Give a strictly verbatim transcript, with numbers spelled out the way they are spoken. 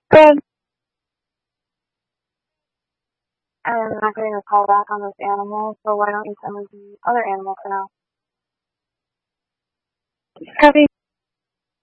Good. I'm not getting a call back on this animal, so why don't you send me the other animal for now? Copy.